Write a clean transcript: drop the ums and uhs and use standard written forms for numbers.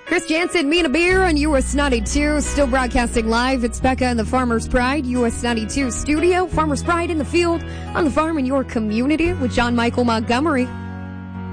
Chris Jansen, me and a beer on US 92, still broadcasting live. It's Becca and the Farmer's Pride, US 92 studio. Farmer's Pride in the field, on the farm in your community with John Michael Montgomery.